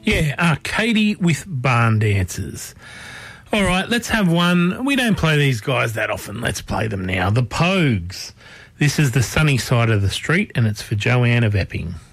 Yeah, Katie with Barn Dancers. All right, let's have one. We don't play these guys that often. Let's play them now. The Pogues. This is The Sunny Side of the Street, and it's for Joanne of Epping.